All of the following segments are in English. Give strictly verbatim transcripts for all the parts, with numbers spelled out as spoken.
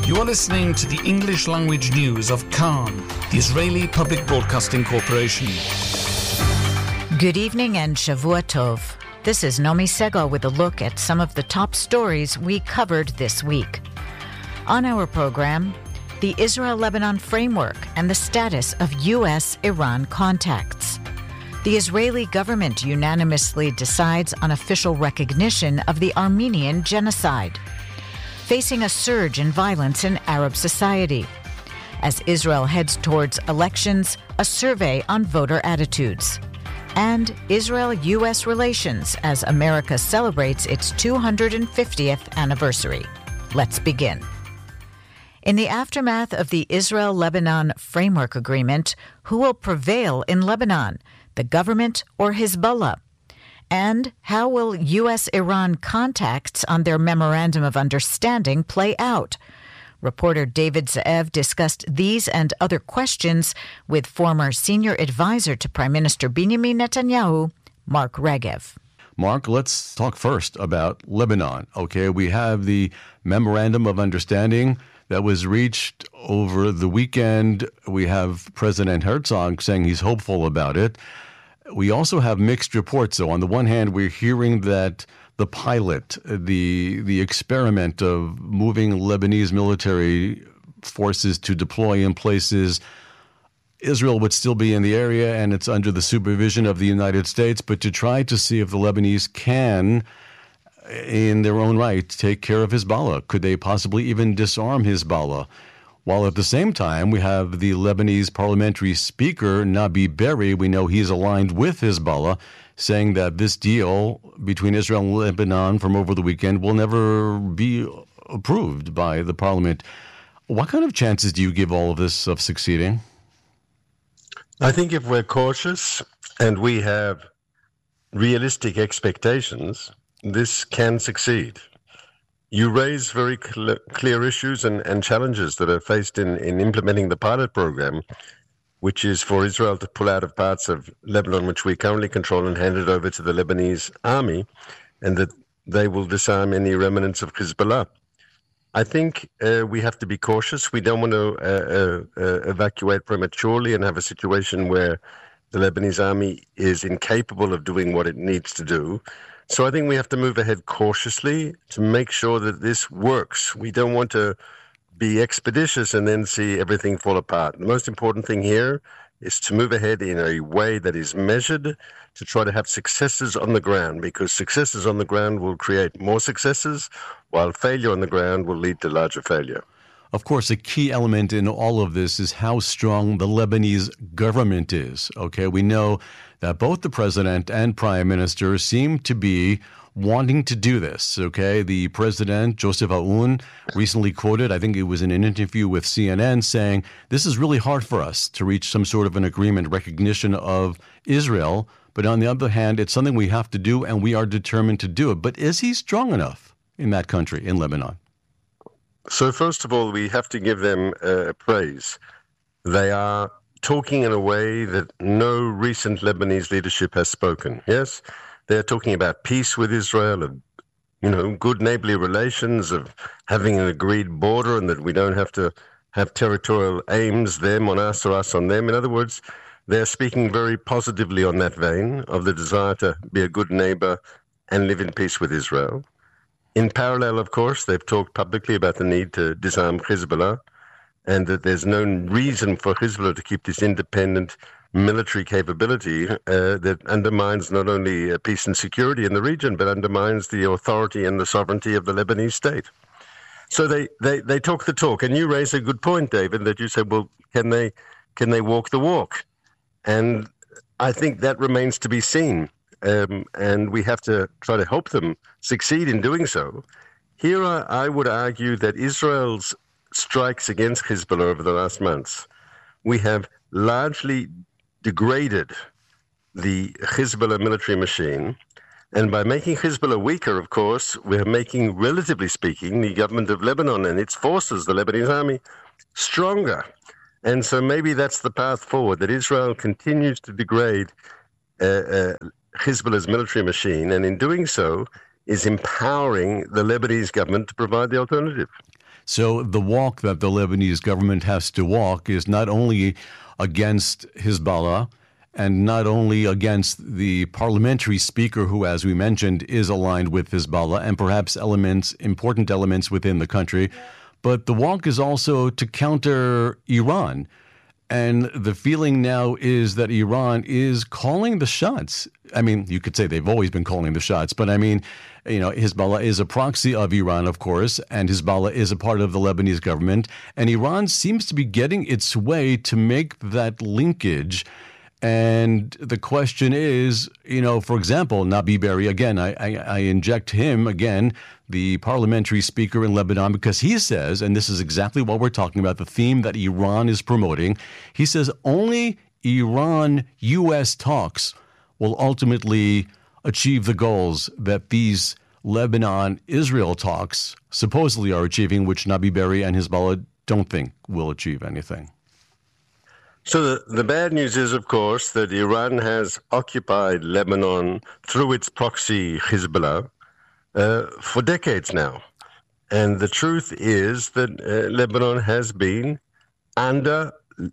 You are listening to the English language news of Khan, the Israeli Public Broadcasting Corporation. Good evening and Shavua Tov. This is Nomi Segal with a look at some of the top stories we covered this week. On our program, the Israel-Lebanon framework and the status of U S Iran contacts. The Israeli government unanimously decides on official recognition of the Armenian genocide. Facing a surge in violence in Arab society. As Israel heads towards elections, a survey on voter attitudes. And Israel-U S relations as America celebrates its two hundred fiftieth anniversary. Let's begin. In the aftermath of the Israel-Lebanon Framework Agreement, who will prevail in Lebanon, the government or Hezbollah? And how will U S Iran contacts on their Memorandum of Understanding play out? Reporter David Ze'ev discussed these and other questions with former senior advisor to Prime Minister Benjamin Netanyahu, Mark Regev. Mark, let's talk first about Lebanon. Okay, we have the Memorandum of Understanding that was reached over the weekend. We have President Herzog saying he's hopeful about it. We also have mixed reports, though. On the one hand, we're hearing that the pilot, the the experiment of moving Lebanese military forces to deploy in places, Israel would still be in the area, and it's under the supervision of the United States, but to try to see if the Lebanese can, in their own right, take care of Hezbollah. Could they possibly even disarm Hezbollah? While at the same time, we have the Lebanese parliamentary speaker, Nabi Berri, we know he's aligned with Hezbollah, saying that this deal between Israel and Lebanon from over the weekend will never be approved by the parliament. What kind of chances do you give all of this of succeeding? I think if we're cautious and we have realistic expectations, this can succeed. You raise very cl- clear issues and, and challenges that are faced in, in implementing the pilot program, which is for Israel to pull out of parts of Lebanon, which we currently control, and hand it over to the Lebanese army, and that they will disarm any remnants of Hezbollah. I think uh, we have to be cautious. We don't want to uh, uh, uh, evacuate prematurely and have a situation where the Lebanese army is incapable of doing what it needs to do. So I think we have to move ahead cautiously to make sure that this works. We don't want to be expeditious and then see everything fall apart. The most important thing here is to move ahead in a way that is measured, to try to have successes on the ground, because successes on the ground will create more successes, while failure on the ground will lead to larger failure. Of course, a key element in all of this is how strong the Lebanese government is. Okay, we know that both the president and prime minister seem to be wanting to do this. Okay, the president, Joseph Aoun, recently quoted, I think it was in an interview with C N N, saying, this is really hard for us to reach some sort of an agreement, recognition of Israel. But on the other hand, it's something we have to do, and we are determined to do it. But is he strong enough in that country, in Lebanon? So first of all, we have to give them uh, praise. They are talking in a way that no recent Lebanese leadership has spoken. Yes, they're talking about peace with Israel, of, you know, good neighborly relations, of having an agreed border, and that we don't have to have territorial aims, them on us or us on them. In other words, they're speaking very positively on that vein of the desire to be a good neighbor and live in peace with Israel. In parallel, of course, they've talked publicly about the need to disarm Hezbollah, and that there's no reason for Hezbollah to keep this independent military capability uh, that undermines not only uh, peace and security in the region, but undermines the authority and the sovereignty of the Lebanese state. So they, they, they talk the talk. And you raise a good point, David, that you said, well, can they can they walk the walk? And I think that remains to be seen. Um, and we have to try to help them succeed in doing so. Here I, I would argue that Israel's strikes against Hezbollah over the last months, we have largely degraded the Hezbollah military machine. And by making Hezbollah weaker, of course, we're making, relatively speaking, the government of Lebanon and its forces, the Lebanese army, stronger. And so maybe that's the path forward, that Israel continues to degrade uh, uh, Hezbollah's military machine, and in doing so is empowering the Lebanese government to provide the alternative. So the walk that the Lebanese government has to walk is not only against Hezbollah and not only against the parliamentary speaker who, as we mentioned, is aligned with Hezbollah and perhaps elements, important elements within the country, but the walk is also to counter Iran. And the feeling now is that Iran is calling the shots. I mean, you could say they've always been calling the shots, but I mean, you know, Hezbollah is a proxy of Iran, of course, and Hezbollah is a part of the Lebanese government. And Iran seems to be getting its way to make that linkage. And the question is, you know, for example, Nabi Berri, again, I, I, I inject him again, the parliamentary speaker in Lebanon, because he says, and this is exactly what we're talking about, the theme that Iran is promoting, he says only Iran-U S talks will ultimately achieve the goals that these Lebanon-Israel talks supposedly are achieving, which Nabi Berri and Hezbollah don't think will achieve anything. So the, the bad news is, of course, that Iran has occupied Lebanon through its proxy Hezbollah uh, for decades now. And the truth is that uh, Lebanon has been under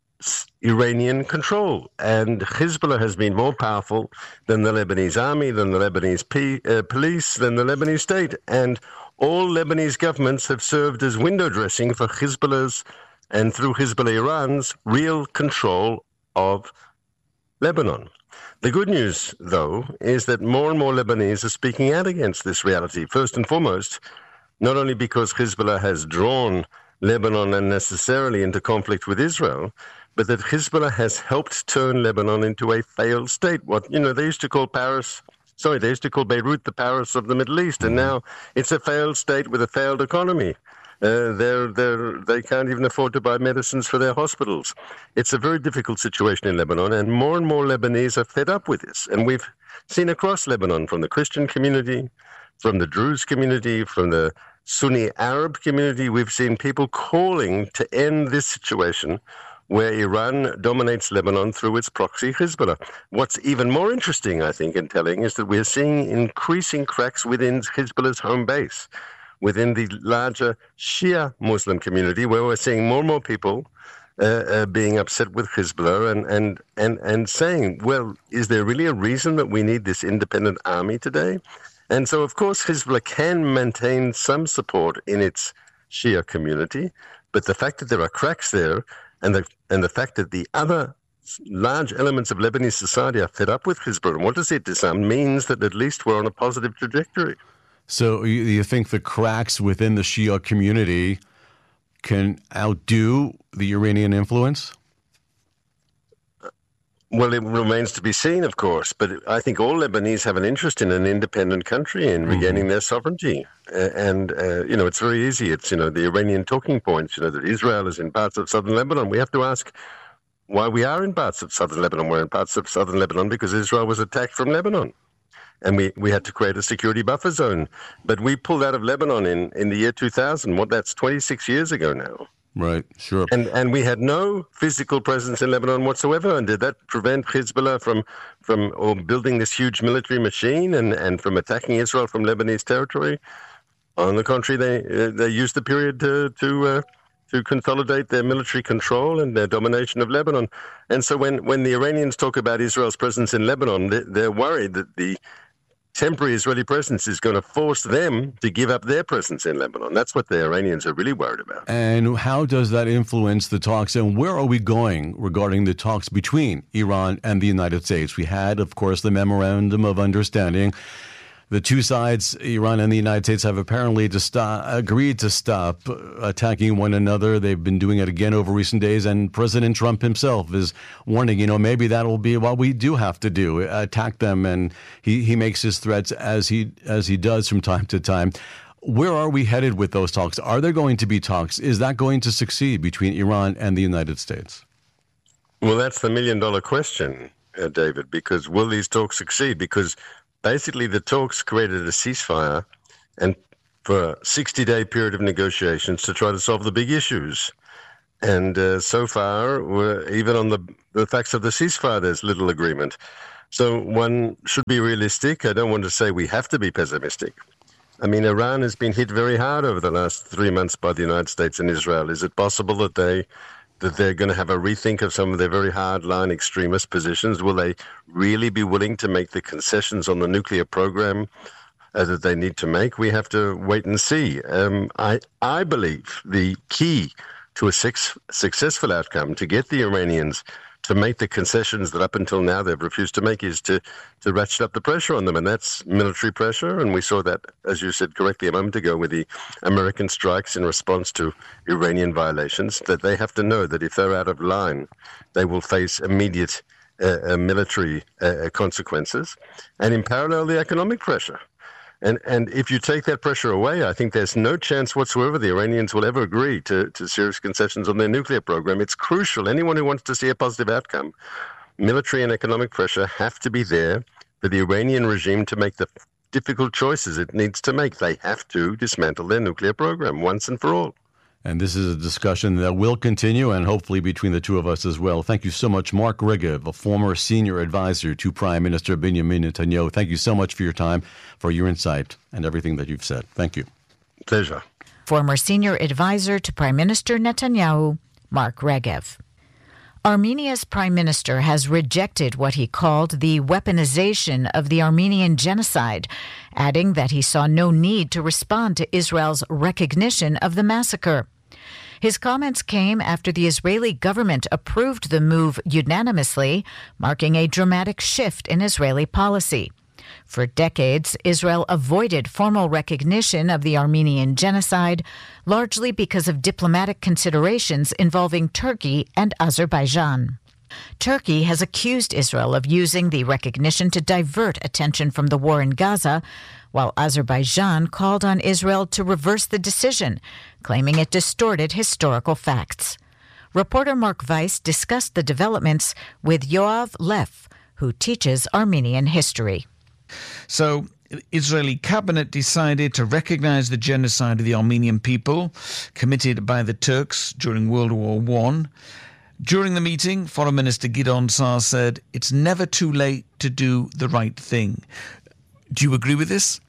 Iranian control. And Hezbollah has been more powerful than the Lebanese army, than the Lebanese P, uh, police, than the Lebanese state. And all Lebanese governments have served as window dressing for Hezbollah's and through Hezbollah Iran's real control of Lebanon. The good news, though, is that more and more Lebanese are speaking out against this reality. First and foremost, not only because Hezbollah has drawn Lebanon unnecessarily into conflict with Israel, but that Hezbollah has helped turn Lebanon into a failed state. What, you know, they used to call Paris, sorry, they used to call Beirut the Paris of the Middle East, and now it's a failed state with a failed economy. Uh, they're, they're, they can't even afford to buy medicines for their hospitals. It's a very difficult situation in Lebanon, and more and more Lebanese are fed up with this. And we've seen across Lebanon, from the Christian community, from the Druze community, from the Sunni Arab community, we've seen people calling to end this situation where Iran dominates Lebanon through its proxy Hezbollah. What's even more interesting, I think, and telling is that we're seeing increasing cracks within Hezbollah's home base, within the larger Shia Muslim community, where we're seeing more and more people uh, uh, being upset with Hezbollah and, and, and, and saying, well, is there really a reason that we need this independent army today? And so, of course, Hezbollah can maintain some support in its Shia community, but the fact that there are cracks there and the, and the fact that the other large elements of Lebanese society are fed up with Hezbollah and want to see it disarmed means that at least we're on a positive trajectory. So you, you think the cracks within the Shia community can outdo the Iranian influence? Well, it remains to be seen, of course, but I think all Lebanese have an interest in an independent country and mm-hmm. regaining their sovereignty. Uh, and, uh, you know, it's very easy. It's, you know, the Iranian talking points, you know, that Israel is in parts of southern Lebanon. We have to ask why we are in parts of southern Lebanon. We're in parts of southern Lebanon because Israel was attacked from Lebanon. And we, we had to create a security buffer zone. But we pulled out of Lebanon in, in the year two thousand. What, that's twenty-six years ago now. Right, sure. And and we had no physical presence in Lebanon whatsoever. And did that prevent Hezbollah from from or building this huge military machine and, and from attacking Israel from Lebanese territory? On the contrary, they uh, they used the period to to uh, to consolidate their military control and their domination of Lebanon. And so when, when the Iranians talk about Israel's presence in Lebanon, they, they're worried that the temporary Israeli presence is going to force them to give up their presence in Lebanon. That's what the Iranians are really worried about. And how does that influence the talks, and where are we going regarding the talks between Iran and the United States? We had, of course, the Memorandum of Understanding. The two sides, Iran and the United States, have apparently to stop, agreed to stop attacking one another. They've been doing it again over recent days, and President Trump himself is warning, you know, maybe that will be what we do have to do, attack them, and he, he makes his threats as he as he does from time to time. Where are we headed with those talks? Are there going to be talks? Is that going to succeed between Iran and the United States? Well, that's the million-dollar question, uh, David, because will these talks succeed? Because basically, the talks created a ceasefire and for a sixty-day period of negotiations to try to solve the big issues. And uh, so far, we're, even on the, the facts of the ceasefire, there's little agreement. So one should be realistic. I don't want to say we have to be pessimistic. I mean, Iran has been hit very hard over the last three months by the United States and Israel. Is it possible that they that they're going to have a rethink of some of their very hard-line extremist positions? Will they really be willing to make the concessions on the nuclear program uh, that they need to make? We have to wait and see. Um, I I believe the key to a six, successful outcome, to get the Iranians to make the concessions that up until now they've refused to make, is to, to ratchet up the pressure on them. And that's military pressure. And we saw that, as you said correctly a moment ago, with the American strikes in response to Iranian violations, that they have to know that if they're out of line, they will face immediate uh, uh, military uh, consequences. And in parallel, the economic pressure. And and if you take that pressure away, I think there's no chance whatsoever the Iranians will ever agree to, to serious concessions on their nuclear program. It's crucial. Anyone who wants to see a positive outcome, military and economic pressure have to be there for the Iranian regime to make the difficult choices it needs to make. They have to dismantle their nuclear program once and for all. And this is a discussion that will continue, and hopefully between the two of us as well. Thank you so much, Mark Regev, a former senior advisor to Prime Minister Benjamin Netanyahu. Thank you so much for your time, for your insight, and everything that you've said. Thank you. Pleasure. Former senior advisor to Prime Minister Netanyahu, Mark Regev. Armenia's prime minister has rejected what he called the weaponization of the Armenian genocide, adding that he saw no need to respond to Israel's recognition of the massacre. His comments came after the Israeli government approved the move unanimously, marking a dramatic shift in Israeli policy. For decades, Israel avoided formal recognition of the Armenian genocide, largely because of diplomatic considerations involving Turkey and Azerbaijan. Turkey has accused Israel of using the recognition to divert attention from the war in Gaza, while Azerbaijan called on Israel to reverse the decision, claiming it distorted historical facts. Reporter Mark Weiss discussed the developments with Yoav Leff, who teaches Armenian history. So, Israeli cabinet decided to recognize the genocide of the Armenian people committed by the Turks during World War One. During the meeting, Foreign Minister Gideon Saar said, "It's never too late to do the right thing." Do you agree with this?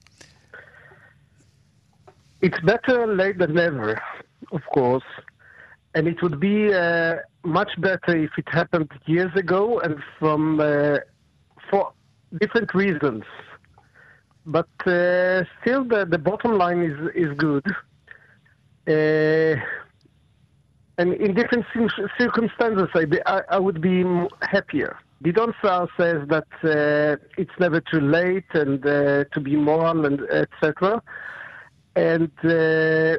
It's better late than never, of course. And it would be uh, much better if it happened years ago and from uh, for different reasons. But uh, still, the, the bottom line is is good. Uh, and in different circumstances, I, be, I, I would be happier. Gideon Saar says that uh, it's never too late and uh, to be moral and et cetera. And uh,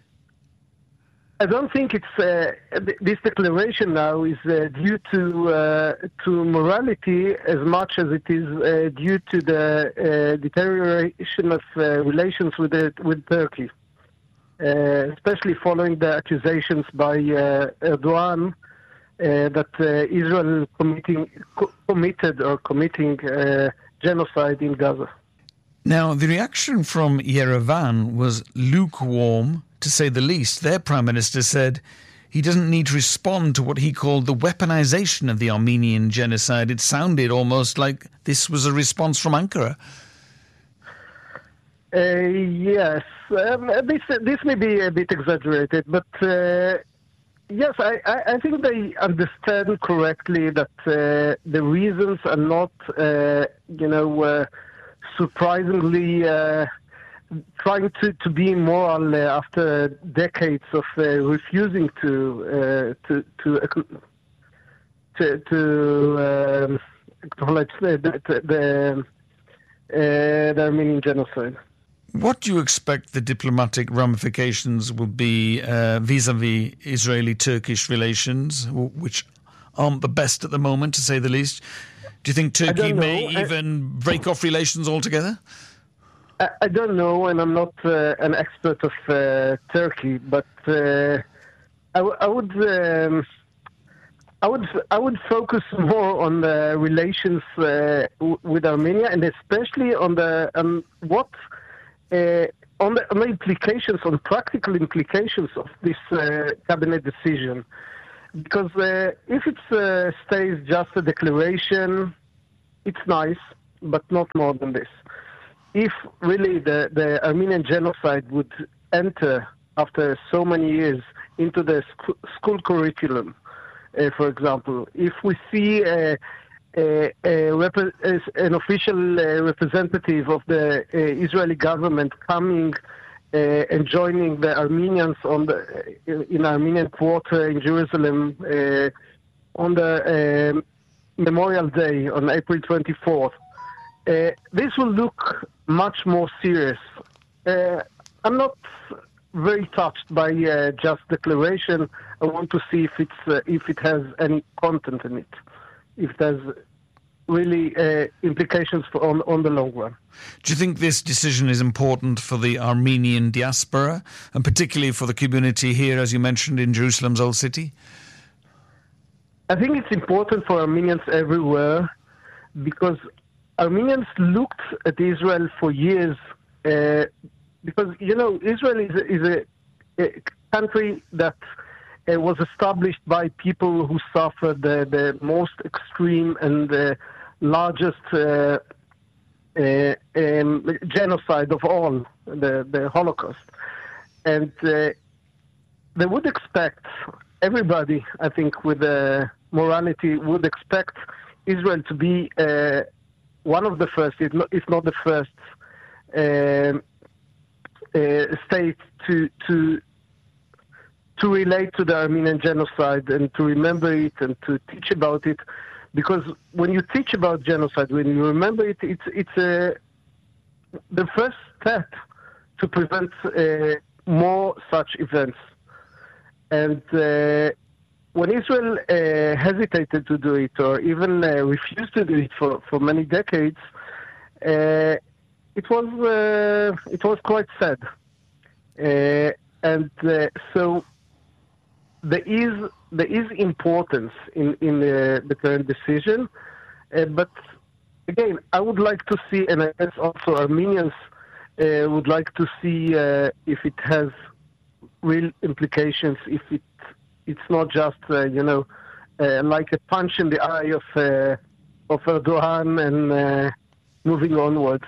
I don't think it's uh, this declaration now is uh, due to uh, to morality as much as it is uh, due to the uh, deterioration of uh, relations with the, with Turkey, uh, especially following the accusations by uh, Erdogan uh, that uh, Israel committing co- committed or committing uh, genocide in Gaza. Now, the reaction from Yerevan was lukewarm, to say the least. Their prime minister said he doesn't need to respond to what he called the weaponization of the Armenian genocide. It sounded almost like this was a response from Ankara. Uh, yes, um, this this may be a bit exaggerated, but uh, yes, I, I, I think they understand correctly that uh, the reasons are not, uh, you know, uh, surprisingly uh, trying to, to be moral uh, after decades of uh, refusing to uh, to to to, to um, acknowledge the the, the, uh, the Armenian genocide. What do you expect the diplomatic ramifications will be uh, vis-a-vis Israeli-Turkish relations, which aren't the best at the moment, to say the least? Do you think Turkey may I, even break off relations altogether? I, I don't know, and I'm not uh, an expert of uh, Turkey, but uh, I, w- I would um, I would I would focus more on the relations uh, w- with Armenia, and especially on the um, what uh, on the, on the implications, on practical implications of this uh, cabinet decision. Because uh, if it uh, stays just a declaration, it's nice, but not more than this. if really the, the Armenian genocide would enter after so many years into the sc- school curriculum, uh, for example, if we see uh, a, a rep- an official uh, representative of the uh, Israeli government coming uh, and joining the Armenians on the in Armenian quarter in Jerusalem uh, on the uh, Memorial Day on April twenty-fourth, uh, this will look much more serious. Uh, I'm not very touched by uh, just declaration. I want to see if it's uh, if it has any content in it, if there's really uh, implications for on on the long run. Do you think this decision is important for the Armenian diaspora, and particularly for the community here, as you mentioned, in Jerusalem's Old City? I think it's important for Armenians everywhere, because Armenians looked at Israel for years, uh, because, you know, Israel is a, is a, a country that uh, was established by people who suffered the, the most extreme and uh, largest uh, uh, um, genocide of all, the, the Holocaust. And uh, they would expect, everybody, I think, with uh, morality would expect Israel to be uh, one of the first, if not, if not the first, uh, uh, state to to to relate to the Armenian genocide and to remember it and to teach about it, because when you teach about genocide, when you remember it, it's it's a, the first step to prevent uh, more such events. And uh, when Israel uh, hesitated to do it, or even uh, refused to do it for, for many decades, uh, it was uh, it was quite sad. Uh, and uh, so there is there is importance in in uh, the current decision, uh, but again, I would like to see, and I guess also Armenians uh, would like to see uh, if it has real implications, if it it's not just uh, you know uh, like a punch in the eye of uh, of Erdogan and uh, moving onwards.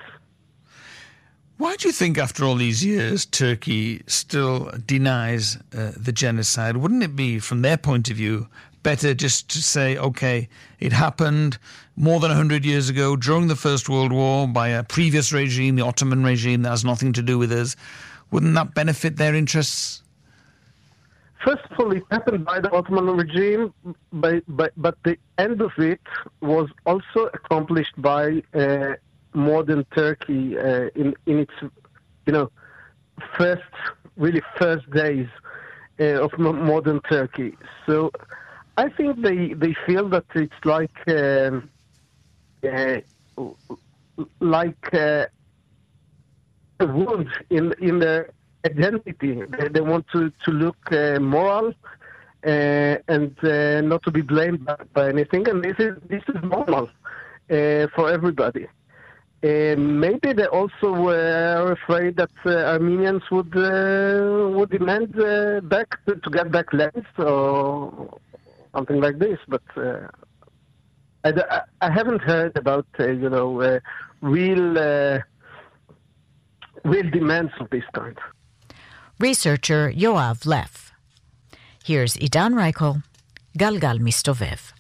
Why do you think, after all these years, Turkey still denies uh, the genocide? Wouldn't it be, from their point of view, better just to say, okay, it happened more than one hundred years ago during the First World War by a previous regime, the Ottoman regime, that has nothing to do with us? Wouldn't that benefit their interests? First of all, it happened by the Ottoman regime, by, by, but the end of it was also accomplished by uh, modern Turkey uh, in in its, you know, first, really first days uh, of modern Turkey. So I think they, they feel that it's like uh, uh, like uh, a wound in in their identity. They, they want to to look uh, moral uh, and uh, not to be blamed by, by anything. And this is this is normal uh, for everybody. Uh, maybe they also were afraid that uh, Armenians would uh, would demand uh, back to, to get back lands or something like this. But uh, I, I haven't heard about uh, you know uh, real uh, real demands of this kind. Researcher Yoav Leff. Here's Idan Reichel, Galgal Mistovev.